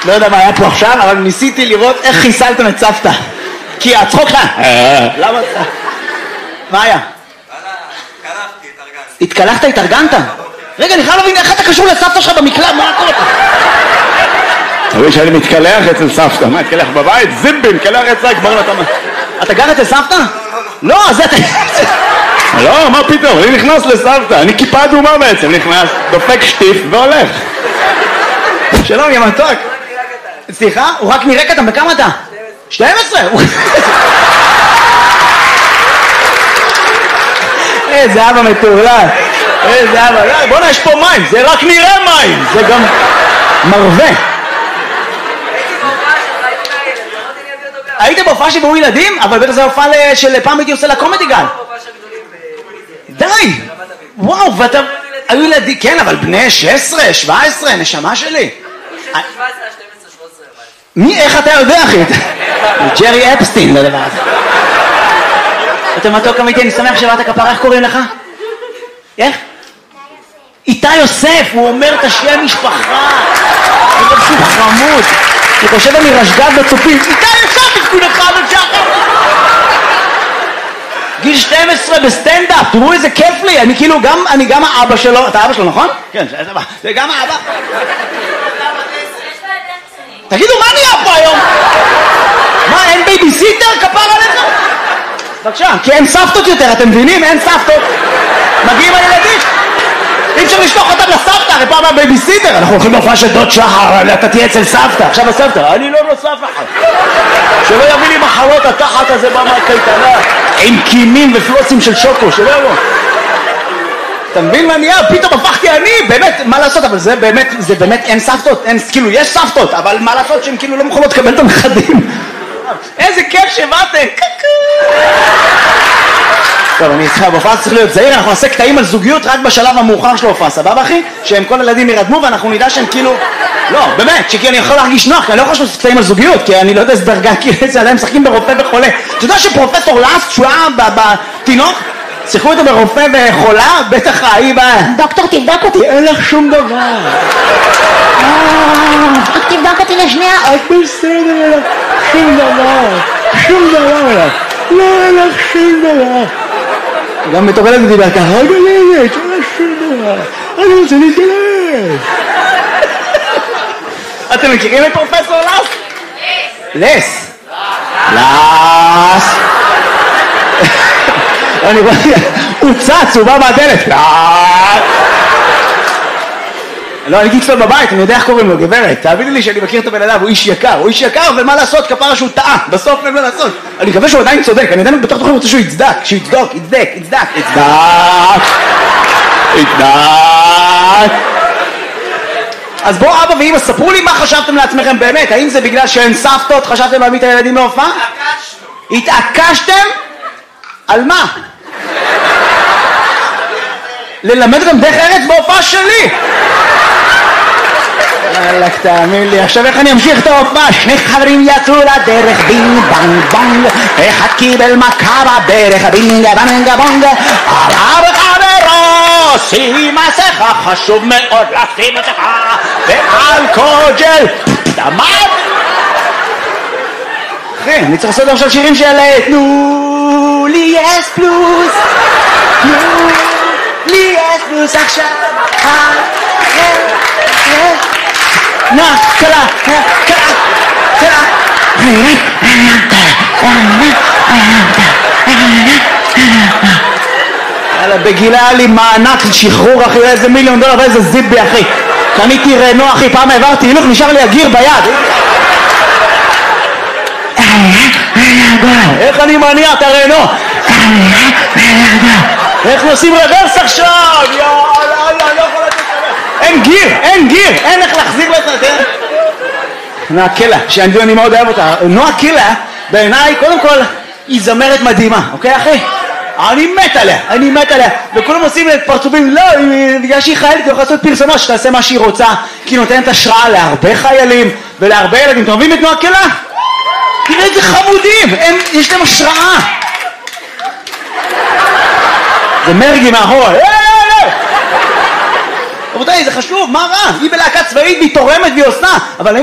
לא יודע מה היה פה עכשיו, אבל ניסיתי לראות איך חיסלתם את סבתא. כי הצחוק לך. למה? מה היה? קלחתי, התארגנתי. התקלחת, התארגנת? רגע, אני חייב להבין איך אתה קשור לסבתא שלך במקלט, מה קורה פה? תראי שאני מתקלח אצל סבתא, מה, התקלח בבית? זיבי, מתקלח אצלה, כבר אתה... אתה גר אצל סבתא? לא, אז אתה... לא, מה פתאום, אני נכנס לסבתא, אני כיפה אדומה בעצם, נכנס, דופק שטיף והולך. שלום, יא מתוק. סליחה? הוא רק נראה קטן, בכמה אתה? 12? איזה אבא מטורלל. איזה אבא, בוא'נה, יש פה מים, זה רק נראה מים, זה גם מרווה. היית בהופעה שבאו ילדים? אבל בטח זה הופעה של פעם הייתי עושה לקומדי גל. די! וואו, ואתה... היו ילדים, כן, אבל בני 16, 17, נשמה שלי. 17, 12, 13. מי, איך אתה יודע, אחי? ג'רי אפסטין, לדבר הזה. אתה מתוק אמיתי, אני שמח שבאת כפרה, איך קוראים לך? איך? איתי יוסף, הוא אומר את השם משפחה. הוא אומר שהוא חמוד. הוא חושב אני רשגב בצופים. איתי יוסף, תקפו לך בצ'חר. גיל 12 בסטנדאפ, תראו איזה כיף לי. אני גם האבא שלו. אתה אבא שלו, נכון? כן, זה גם האבא. תגידו, מה נהיה פה היום? מה, אין בייביסיטר כפר עליך? בבקשה, כי אין סבתות יותר, אתם מבינים? אין סבתות. מגיעים הילדים. אי אפשר לשלוח אותם לסבתא, הרי פעם הבייביסיטר. אנחנו הולכים להופעה של דוד שחר, אתה תהיה אצל סבתא. עכשיו הסבתא, אני לא נוסף אחד. שלא יביא לי מחלות התחת הזה בקייטנה, עם קימים ופלוסים של שוקו, שלא יבוא. אתה מבין מה נהיה? פתאום הפכתי אני, באמת, מה לעשות? אבל זה באמת אין סבתות, כאילו יש סבתות, אבל מה לעשות שהן כאילו לא מוכנות לקבל את הנכדים? איזה כיף שבאתם, טוב, אני איתך, בהופעה צריך להיות זהיר, אנחנו נעשה קטעים על זוגיות רק בשלב המאוחר של ההופעה, סבבה אחי? שהם כל הילדים ירדמו ואנחנו נדע שהם כאילו... לא, באמת, שכי אני יכול להרגיש נוח, כי אני לא יכול לעשות קטעים על זוגיות, כי אני לא יודע איזה דרגה, כי איזה עליהם משחקים ברופא וחולה. אתה יודע שפרופסור לאסט, שהוא היה בתינוק, שיחקו איתו ברופא וחולה, בטח ההיא בא... דוקטור, תבדוק אותי, אין לך שום דבר. רק תבדוק אותי לשנייה. את בסדר, שום דבר, שום דבר. לא, אין לך שום דבר. גם מטורלת דיבר ככה, רגע לילד, אין לך שום דבר. אני רוצה להתגלש. אתם מכירים את פרופסור לס? לס. לס. אני רואה, הוא צץ, הוא בא מהדלת. לא, אני גיץ לו בבית, אני יודע איך קוראים לו, גברת. תאביני לי שאני מכיר את הבן אדם, הוא איש יקר, ומה לעשות, כפרה שהוא טעה, בסוף אין מה לעשות. אני מקווה שהוא עדיין צודק, אני עדיין בתוך תוכן רוצה שהוא יצדק, יצדק. אז בואו אבא ואמא, ספרו לי מה חשבתם לעצמכם באמת, האם זה בגלל שאין סבתות, חשבתם להביא את הילדים להופעה? התעקשתם? על מה? ללמד אותם דרך ארץ בהופעה שלי. יאללה, תאמין לי, עכשיו איך אני אמשיך את ההופעה? שני חברים יצאו לדרך, בינג בנג בונג, אחד קיבל מכה בדרך, בינג בנג בונג, הרב חברו, שים מסכה, חשוב מאוד לשים מסכה, ואלכוג'ל, דמד. אחי, אני צריך לעשות עכשיו שירים של תנו לי אס פלוס, תנו לי אס פלוס עכשיו, קלה. יאללה, בגילה היה לי מענק שחרור אחי, איזה $1,000,000 ואיזה זיבי אחי. קניתי רנו אחי, פעם העברתי הילוך, נשאר לי הגיר ביד. איך אני מניע את הרנו? איך נוסעים רוורס עכשיו? יאללה, לא יכול לתת לך. אין גיר, אין איך להחזיר לך. נועה קילה, שאני מאוד אוהב אותה. נועה קילה, בעיניי, קודם כל, היא זמרת מדהימה, אוקיי אחי? אני מת עליה, וכולם עושים פרצופים, לא, בגלל שהיא חיילת, היא יכולה לעשות פרסומה שתעשה מה שהיא רוצה, כי היא נותנת השראה להרבה חיילים ולהרבה ילדים. אתם אוהבים את נועה קילה? תראה איזה חמודים, יש להם השראה. זה מרגי מאחורה, רבותיי, זה חשוב, מה רע? היא בלהקה צבאית, והיא תורמת והיא עושה, אבל